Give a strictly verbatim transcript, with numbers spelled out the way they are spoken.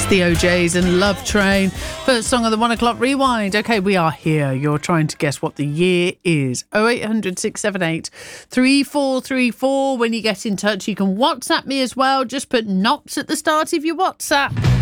The O Js and Love Train. First song of the one o'clock rewind. Okay, we are here. You're trying to guess what the year is. oh eight hundred, six seven eight, three four three four. When you get in touch, you can WhatsApp me as well. Just put Knots at the start of your WhatsApp.